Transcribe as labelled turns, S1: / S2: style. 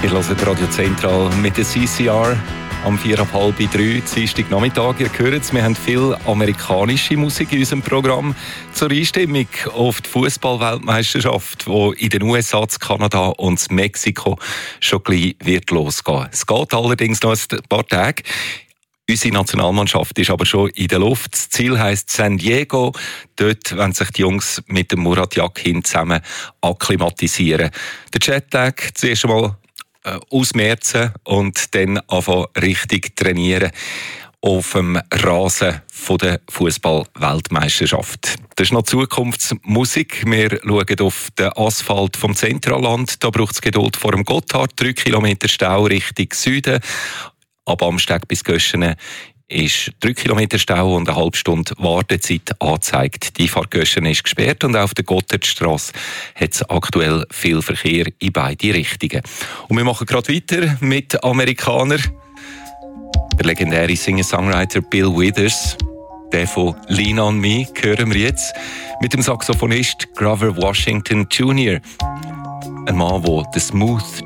S1: Ihr hört Radio Zentral mit der CCR am 2:30, Dienstag Nachmittag. Ihr hört es, wir haben viel amerikanische Musik in unserem Programm zur Einstimmung auf die Fußball-Weltmeisterschaft, die in den USA, Kanada und Mexiko schon gleich wird losgehen. Es geht allerdings noch ein paar Tage. Unsere Nationalmannschaft ist aber schon in der Luft. Das Ziel heisst San Diego. Dort wollen sich die Jungs mit dem Murat Yakin zusammen akklimatisieren. Der Jet-Tag zuerst einmal ausmerzen und dann anfangen richtig trainieren auf dem Rasen der Fußball-Weltmeisterschaft. Das ist noch Zukunftsmusik. Wir schauen auf den Asphalt vom Zentralland. Da braucht es Geduld vor dem Gotthard. 3 Kilometer Stau Richtung Süden. Ab Amsteg bis Göschenen ist 3 Kilometer Stau und eine halbe Stunde Wartezeit angezeigt. Die Fahrt Göschenen ist gesperrt und auch auf der Gotthardstrasse hat es aktuell viel Verkehr in beide Richtungen. Und wir machen gerade weiter mit Amerikanern. Der legendäre Singer-Songwriter Bill Withers, der von Lean on Me, hören wir jetzt mit dem Saxophonist Grover Washington Jr., ein Mann, der den Smooth